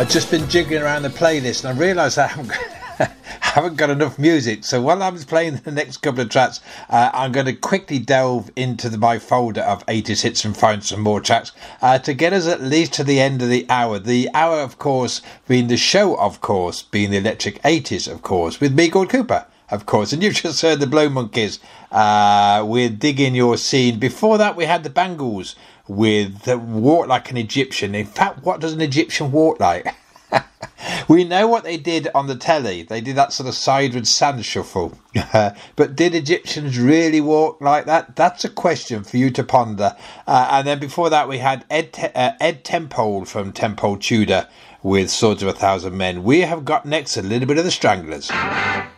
I've just been jiggling around the playlist and I realised I haven't got enough music. So while I was playing the next couple of tracks, I'm going to quickly delve into my folder of 80s hits and find some more tracks to get us at least to the end of the hour. The hour, of course, being the show, of course, being the Electric 80s, of course, with me, Gord Cooper, of course. And you've just heard the Blow Monkeys with Digging Your Scene. Before that, we had the Bangles with Walk Like an Egyptian. In fact, what does an Egyptian walk like? We know what they did on the telly. They did that sort of sideward sand shuffle. But did Egyptians really walk like that? That's a question for you to ponder. And then before that, we had Ed Tempole from Tempole Tudor with Swords of a Thousand Men. We have got next a little bit of the Stranglers.